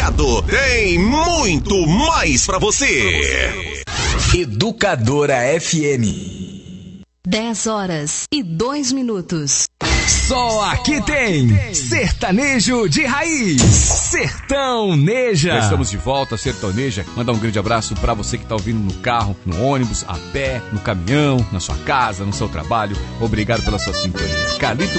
ligado, tem muito mais pra você. Educadora FM. 10h02. Só aqui tem Sertanejo de Raiz, Sertãoneja. Já estamos de volta, Sertaneja. Mandar um grande abraço pra você que tá ouvindo no carro, no ônibus, a pé, no caminhão, na sua casa, no seu trabalho. Obrigado pela sua sintonia. Carlito